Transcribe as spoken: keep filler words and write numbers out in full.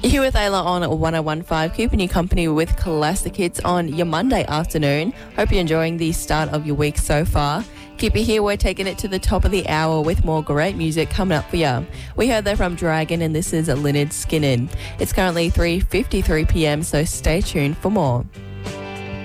You with Ayla on one oh one point five, keeping you company with classic hits on your Monday afternoon. Hope you're enjoying the start of your week so far. Keep it here, we're taking it to the top of the hour with more great music coming up for you. We heard that from Dragon, and this is Lynyrd Skynyrd. It's currently three fifty-three p.m, so stay tuned for more.